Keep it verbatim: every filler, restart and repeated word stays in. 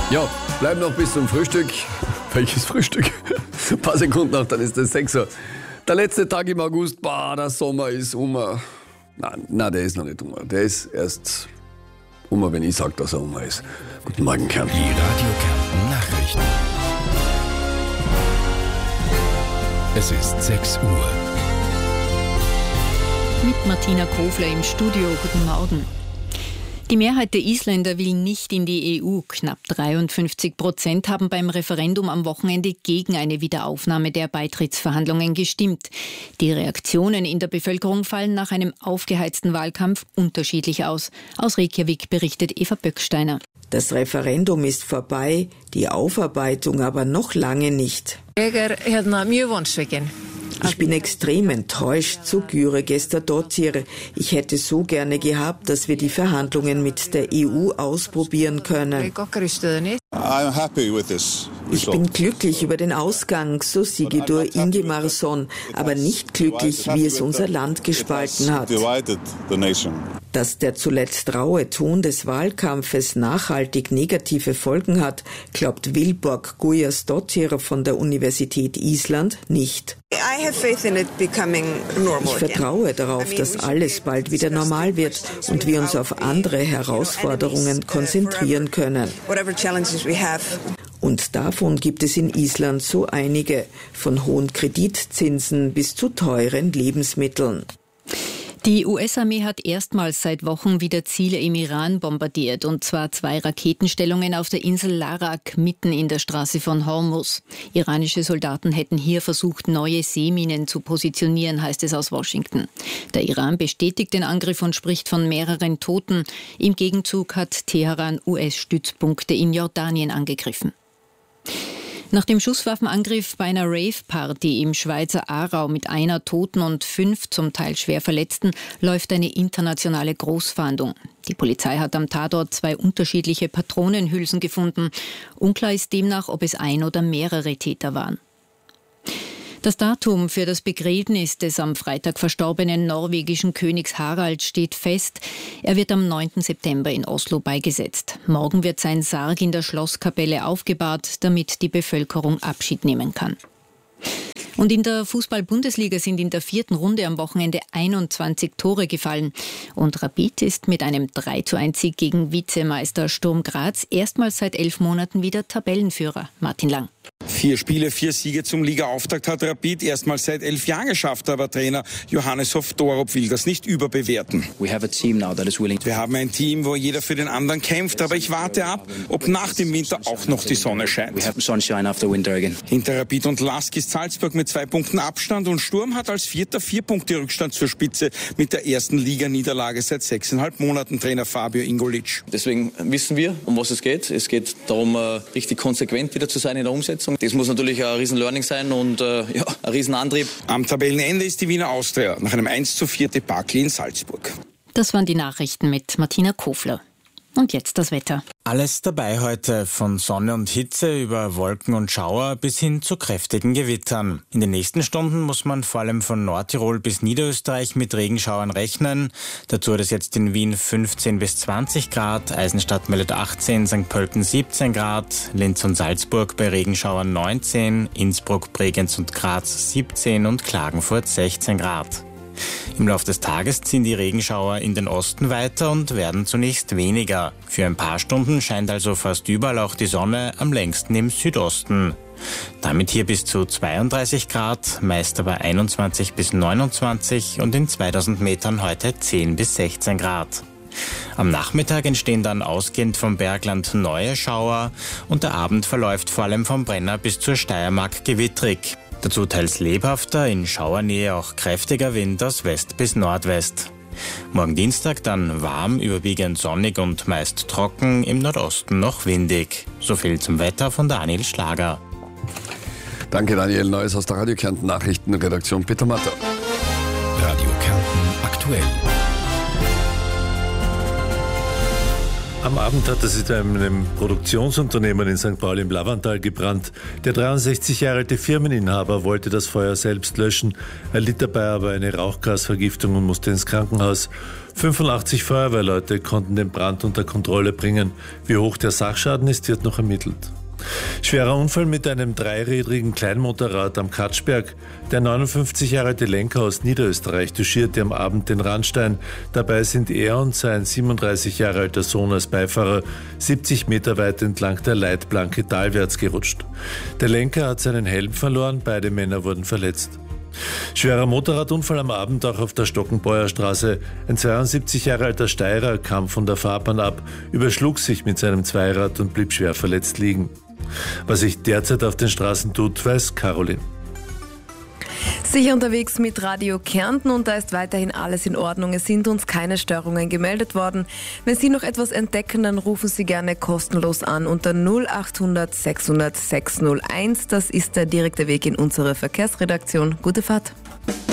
Ja, bleiben noch bis zum Frühstück. Welches Frühstück? Ein paar Sekunden noch, dann ist es sechs Uhr. Der letzte Tag im August, bah, der Sommer ist um. Nein, nein, der ist noch nicht um. Der ist erst um, wenn ich sage, dass er um ist. Guten Morgen, Kärnten. Die Radio Kärnten Nachrichten. Es ist sechs Uhr. Mit Martina Kofler im Studio. Guten Morgen. Die Mehrheit der Isländer will nicht in die E U. Knapp dreiundfünfzig Prozent haben beim Referendum am Wochenende gegen eine Wiederaufnahme der Beitrittsverhandlungen gestimmt. Die Reaktionen in der Bevölkerung fallen nach einem aufgeheizten Wahlkampf unterschiedlich aus. Aus Reykjavik berichtet Eva Böcksteiner. Das Referendum ist vorbei, die Aufarbeitung aber noch lange nicht. Ich bin extrem enttäuscht, so Gyre Gestadottir. Ich hätte so gerne gehabt, dass wir die Verhandlungen mit der E U ausprobieren können. Ich bin glücklich über den Ausgang, so Sigurdur Ingimarsson, aber nicht glücklich, wie es unser Land gespalten hat. Dass der zuletzt raue Ton des Wahlkampfes nachhaltig negative Folgen hat, glaubt Vilborg Guðjónsdóttir von der Universität Island nicht. Ich vertraue darauf, dass alles bald wieder normal wird und wir uns auf andere Herausforderungen konzentrieren können. Und davon gibt es in Island so einige, von hohen Kreditzinsen bis zu teuren Lebensmitteln. Die U S-Armee hat erstmals seit Wochen wieder Ziele im Iran bombardiert, und zwar zwei Raketenstellungen auf der Insel Larak mitten in der Straße von Hormuz. Iranische Soldaten hätten hier versucht, neue Seeminen zu positionieren, heißt es aus Washington. Der Iran bestätigt den Angriff und spricht von mehreren Toten. Im Gegenzug hat Teheran U S-Stützpunkte in Jordanien angegriffen. Nach dem Schusswaffenangriff bei einer Rave-Party im Schweizer Aarau mit einer Toten und fünf zum Teil schwer Verletzten läuft eine internationale Großfahndung. Die Polizei hat am Tatort zwei unterschiedliche Patronenhülsen gefunden. Unklar ist demnach, ob es ein oder mehrere Täter waren. Das Datum für das Begräbnis des am Freitag verstorbenen norwegischen Königs Harald steht fest. Er wird am neunten September in Oslo beigesetzt. Morgen wird sein Sarg in der Schlosskapelle aufgebahrt, damit die Bevölkerung Abschied nehmen kann. Und in der Fußball-Bundesliga sind in der vierten Runde am Wochenende einundzwanzig Tore gefallen. Und Rapid ist mit einem drei zu eins Sieg gegen Vizemeister Sturm Graz erstmals seit elf Monaten wieder Tabellenführer. Martin Lang. Vier Spiele, vier Siege zum Ligaauftakt hat Rapid erstmals seit elf Jahren geschafft, aber Trainer Johannes Hoff-Dorup will das nicht überbewerten. We have a team now that is willing. Wir haben ein Team, wo jeder für den anderen kämpft, aber ich warte ab, ob nach dem Winter auch noch die Sonne scheint. We have sunshine after winter again. Hinter Rapid und Lask ist Salzburg mit zwei Punkten Abstand und Sturm hat als Vierter vier Punkte Rückstand zur Spitze mit der ersten Liga-Niederlage seit sechseinhalb Monaten, Trainer Fabio Ingolic. Deswegen wissen wir, um was es geht. Es geht darum, richtig konsequent wieder zu sein in der Umsetzung. Das muss natürlich ein riesen Learning sein und äh, ja, ein riesen Antrieb. Am Tabellenende ist die Wiener Austria nach einem eins zu vier Debakel in Salzburg. Das waren die Nachrichten mit Martina Kofler. Und jetzt das Wetter. Alles dabei heute, von Sonne und Hitze über Wolken und Schauer bis hin zu kräftigen Gewittern. In den nächsten Stunden muss man vor allem von Nordtirol bis Niederösterreich mit Regenschauern rechnen. Dazu hat es jetzt in Wien fünfzehn bis zwanzig Grad, Eisenstadt meldet achtzehn, Sankt Pölten siebzehn Grad, Linz und Salzburg bei Regenschauern neunzehn, Innsbruck, Bregenz und Graz siebzehn und Klagenfurt sechzehn Grad. Im Laufe des Tages ziehen die Regenschauer in den Osten weiter und werden zunächst weniger. Für ein paar Stunden scheint also fast überall auch die Sonne, am längsten im Südosten. Damit hier bis zu zweiunddreißig Grad, meist aber einundzwanzig bis neunundzwanzig und in zweitausend Metern heute zehn bis sechzehn Grad. Am Nachmittag entstehen dann ausgehend vom Bergland neue Schauer und der Abend verläuft vor allem vom Brenner bis zur Steiermark gewittrig. Dazu teils lebhafter, in Schauernähe auch kräftiger Wind aus West bis Nordwest. Morgen Dienstag dann warm, überwiegend sonnig und meist trocken, im Nordosten noch windig. So viel zum Wetter von Daniel Schlager. Danke Daniel, Neues aus der Radio Kärnten Nachrichtenredaktion Peter Matter. Radio Kärnten aktuell. Am Abend hat es in einem Produktionsunternehmen in Sankt Pauli im Lavantal gebrannt. Der dreiundsechzig Jahre alte Firmeninhaber wollte das Feuer selbst löschen. Er litt dabei aber eine Rauchgasvergiftung und musste ins Krankenhaus. fünfundachtzig Feuerwehrleute konnten den Brand unter Kontrolle bringen. Wie hoch der Sachschaden ist, wird noch ermittelt. Schwerer Unfall mit einem dreirädrigen Kleinmotorrad am Katschberg. Der neunundfünfzig Jahre alte Lenker aus Niederösterreich touchierte am Abend den Randstein. Dabei sind er und sein siebenunddreißig Jahre alter Sohn als Beifahrer siebzig Meter weit entlang der Leitplanke talwärts gerutscht. Der Lenker hat seinen Helm verloren, beide Männer wurden verletzt. Schwerer Motorradunfall am Abend auch auf der Stockenbauer Straße. Ein zweiundsiebzig Jahre alter Steirer kam von der Fahrbahn ab, überschlug sich mit seinem Zweirad und blieb schwer verletzt liegen. Was sich derzeit auf den Straßen tut, weiß Caroline. Sicher unterwegs mit Radio Kärnten und da ist weiterhin alles in Ordnung. Es sind uns keine Störungen gemeldet worden. Wenn Sie noch etwas entdecken, dann rufen Sie gerne kostenlos an unter null achthundert sechshundert sechshunderteins. Das ist der direkte Weg in unsere Verkehrsredaktion. Gute Fahrt.